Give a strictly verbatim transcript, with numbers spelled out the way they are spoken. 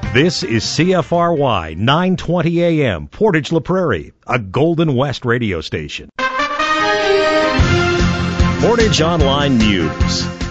This is C F R Y nine twenty A M, Portage La Prairie, a Golden West radio station. Portage Online News.